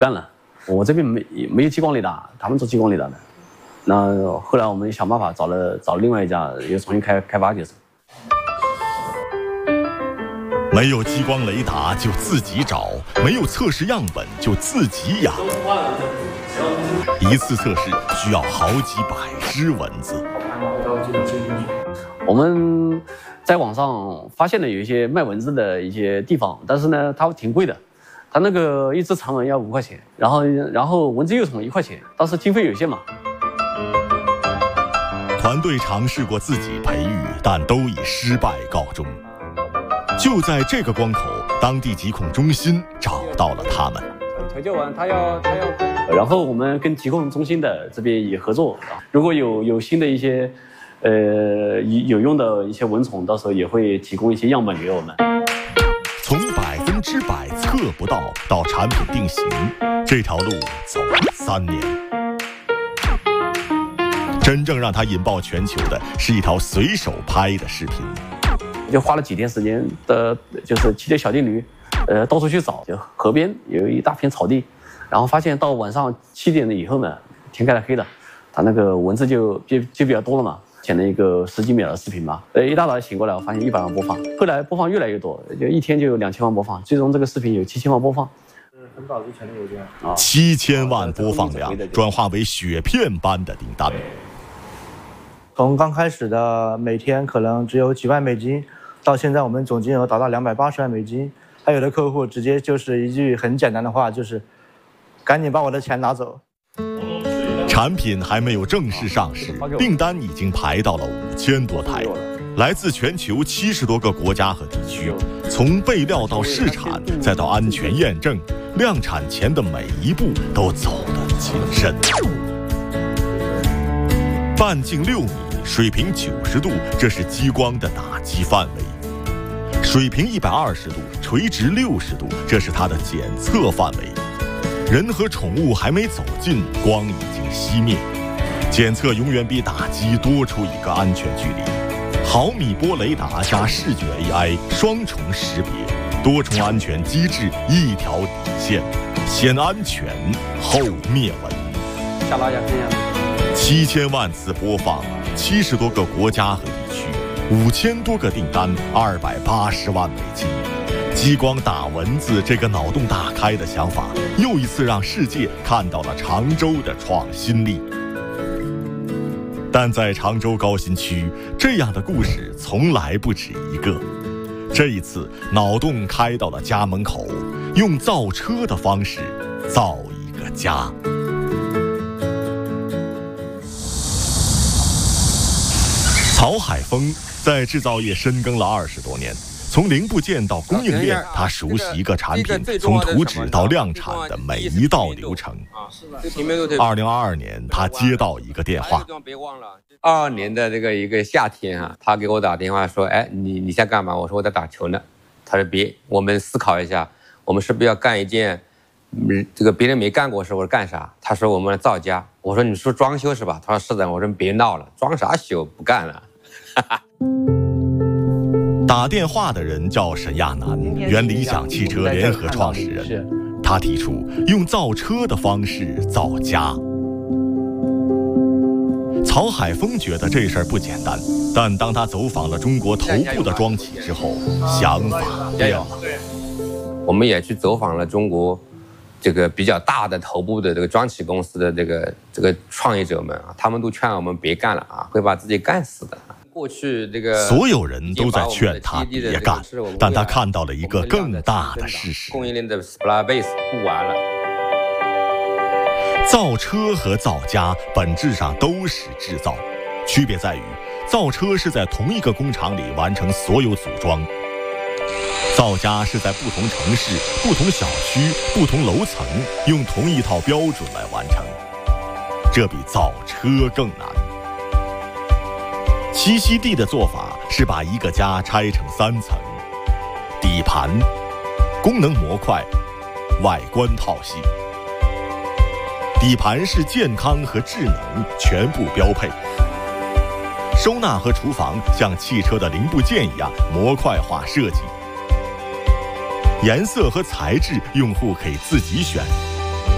干了。我这边没有激光雷达，他们做激光雷达的。那后来我们想办法找另外一家，又重新开发就是。 没有激光雷达就自己找，没有测试样本就自己养。一次测试需要好几百只蚊子。 我们在网上发现了有一些卖蚊子的一些地方，但是呢，它挺贵的，它那个一只长蚊要5块钱，然后蚊子幼虫1块钱，当时经费有限嘛。 团队尝试过自己培育，但都以失败告终。就在这个关口，当地疾控中心找到了他们。 求救完，他要，然后我们跟疾控中心的这边也合作，如果有新的一些有用的一些蚊虫，到时候也会提供一些样本给我们。 从100%测不到产品定型，这条路走了3年。真正让他引爆全球的是一条随手拍的视频。 就花了几天时间的，就是骑着小电驴，到处去找，就河边有一大片草地，然后发现到晚上7点了以后呢，天开了黑了，它那个蚊子就比较多了嘛，剪了一个10几秒的视频嘛，一大早醒过来，我发现100万播放，后来播放越来越多，就一天就有2000万播放，最终这个视频有7000万播放。 很早之前的邮件啊，7000万播放量转化为雪片般的订单。 从刚开始的每天可能只有几万美金，到现在我们总金额达到280万美金。还有的客户直接就是一句很简单的话，就是赶紧把我的钱拿走。 产品还没有正式上市，订单已经排到了5000多台，来自全球70多个国家和地区。从备料到试产，再到安全验证，量产前的每一步都走得谨慎。半径6米，水平90度，这是激光的打击范围。水平120度，垂直60度，这是它的检测范围。人和宠物还没走近，光已经熄灭。检测永远比打击多出一个安全距离。毫米波雷达加视觉 AI 双重识别，多重安全机制一条底线，先安全后灭蚊。 下拉一下看一下。 7000万次播放，70多个国家和地区，5000多个订单，280万美金。激光打蚊子这个脑洞大开的想法，又一次让世界看到了常州的创新力。但在常州高新区，这样的故事从来不止一个。这一次，脑洞开到了家门口，用造车的方式造一个家。曹海峰在制造业深耕了20多年，从零部件到供应链，他熟悉一个产品从图纸到量产的每一道流程。2022年，他接到一个电话。 别忘了，22年的这个一个夏天啊，他给我打电话说：“哎，你在干嘛？”我说：“我在打球呢。”他说：“别，我们思考一下，我们是不是要干一件，这个别人没干过事？”我说：“干啥？”他说：“我们造家。”我说：“你说装修是吧？”他说：“是的。”我说：“别闹了，装啥修？不干了。” 打电话的人叫沈亚楠，原理想汽车联合创始人。他提出用造车的方式造家。曹海峰觉得这事儿不简单，但当他走访了中国头部的装企之后，想法变了。 我们也去走访了中国这个比较大的头部的这个装企公司的这个创业者们啊，他们都劝我们别干了啊，会把自己干死的。过去这个所有人都在劝他别干，但他看到了一个更大的事实： 供应链的 supply base 不完了。 造车和造家本质上都是制造，区别在于造车是在同一个工厂里完成所有组装，造家是在不同城市、不同小区、不同楼层用同一套标准来完成，这比造车更难。栖息地的做法是把一个家拆成3层：底盘、功能模块、外观套系。底盘是健康和智能全部标配，收纳和厨房像汽车的零部件一样模块化设计，颜色和材质用户可以自己选。